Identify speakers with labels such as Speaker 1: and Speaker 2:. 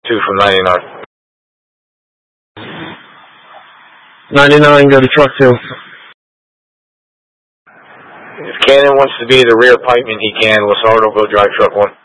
Speaker 1: from 99.
Speaker 2: 99, go to truck 2.
Speaker 1: If Cannon wants to be the rear pipeman, he can. Lassard will go drive truck 1.